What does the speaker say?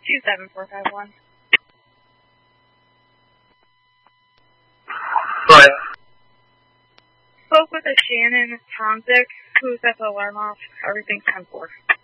27451. Go ahead. Spoke with a Shannon Tomzik, who's at the alarm off. Everything's 10-4.